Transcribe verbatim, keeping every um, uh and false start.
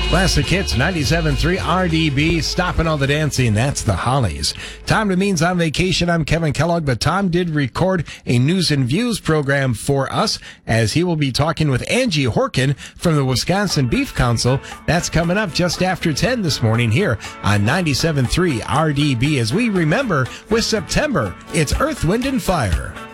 Classic hits, ninety-seven point three R D B, stopping all the dancing. That's the Hollies. Tom Means on vacation. I'm Kevin Kellogg, but Tom did record a News and Views program for us as he will be talking with Angie Horkin from the Wisconsin Beef Council. That's coming up just after ten this morning here on ninety-seven point three R D B as we remember with September, it's Earth, Wind, and Fire.